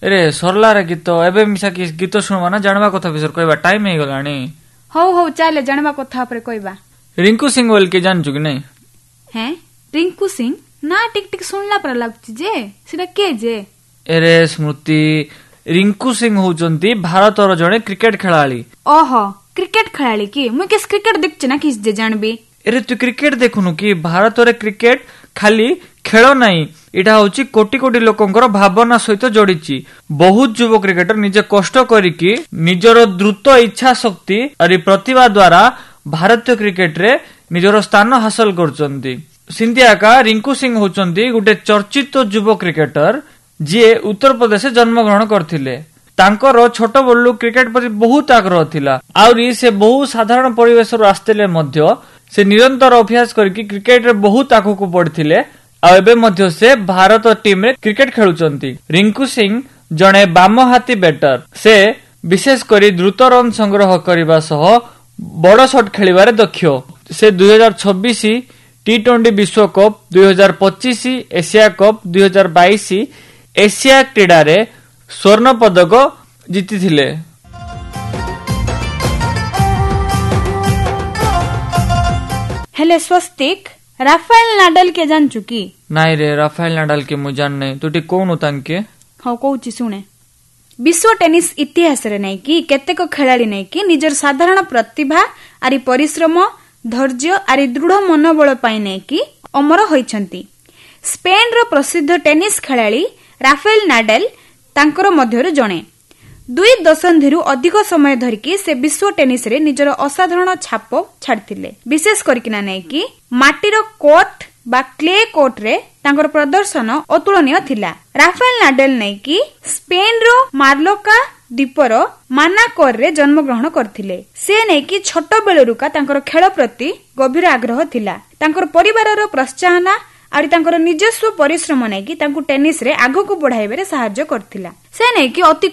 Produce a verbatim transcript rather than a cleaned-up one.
अरे सरला रे गीत एबे मिसा कि गीत सुनवा ना जानवा कथा विषय कहबा टाइम हे गलानी हो हो चले जानवा कथा पर कहबा रिंकू सिंह बोल के जानछु कि नहीं हैं रिंकू सिंह ना टिक टिक सुनला पर लागछि जे सेटा के जे अरे स्मृति रिंकू सिंह होचंती भारतर जणे क्रिकेट खेलाड़ी ओहो क्रिकेट खेलाड़ी की मु केस क्रिकेट देखछ ना किस जे जानबी अरे तू क्रिकेट देखुनु कि भारत रे क्रिकेट खाली खेल नहीं इटा होची कोटी कोटी लोकंकर भावना सहित जोड़ीची बहुत युव क्रिकेटर निजे कष्ट करिकी निजर द्रुत इच्छा शक्ति और प्रतिभा द्वारा भारतीय क्रिकेट रे निजर स्थान हासिल करचंती सिंधिया का रिंकू सिंह होचंती गुटे चर्चित युव क्रिकेटर जे उत्तर प्रदेश जन्म ग्रहण करथिले तांकर छोट बल्लू क्रिकेट प्रति बहुत आग्रह थिला आउरी से बहुत साधारण परिवेश रु आस्तेले मध्य से निरंतर अभ्यास करके क्रिकेट रे बहुत आगु को बढ़थिले आ एबे मध्य से भारत टीम रे क्रिकेट खेलुचंती रिंकू सिंह जणे बाम हाथी बैटर से विशेष करी द्रुत रन संग्रह करबा सह बड़ शॉट खेलिबारे दक्ष से दो हज़ार छब्बीस टी ट्वेंटी विश्व कप दो हज़ार पच्चीस एशिया कप दो हज़ार बाईस एशिया क्रीडा रे स्वर्ण पदक जीतिथिले हेले स्वस्तिक राफेल नाडल के जान चुकी नाई रे राफेल नाडल के मु जान नहीं तुटी कोन तांके हां कहूची सुने विश्व टेनिस इतिहास रे नै कि केतेक खेलाड़ी नै कि निजर साधारण प्रतिभा आरि परिश्रम धैर्य आरि दृढ़ मनोबल पाई नै कि अमर होइछंती स्पेन रो प्रसिद्ध टेनिस खेलाड़ी राफेल नाडल तांकर मध्यरु जणे दुई दशंधिरु अधिक समय धरिकी से विश्व टेनिस रे निजर असाधारण छाप छाड़थिले विशेष करकिना नै कि माटीर कोर्ट बा क्ले कोर्ट रे तांकर प्रदर्शन अतुलनीय थिला राफेल नाडल नै कि स्पेन रो मार्लोका द्वीपर मानाकोर रे जन्म ग्रहण करथिले से नै कि छोट बेलरुका तांकर खेल प्रति गभीर आग्रह थिला तांकर परिवार रो प्रोत्साहन आरि तांकर निजस्व परिश्रम नै कि तांकु टेनिस रे आगो को बढ़ाइबे रे सहायता करथिला से नै कि अति